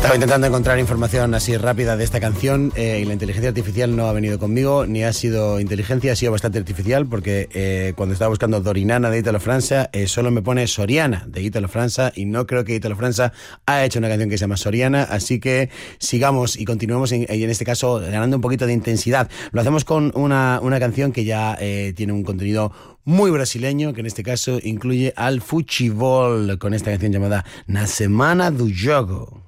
Estaba intentando encontrar información así rápida de esta canción y la inteligencia artificial no ha venido conmigo, ni ha sido inteligencia, ha sido bastante artificial, porque cuando estaba buscando Dorinana de Italo Franza, solo me pone Soriana de Italo Franza, y no creo que Italo Franza haya hecho una canción que se llama Soriana, así que sigamos y continuemos en este caso ganando un poquito de intensidad. Lo hacemos con una canción que ya tiene un contenido muy brasileño, que en este caso incluye al Futebol, con esta canción llamada Na Semana do Jogo.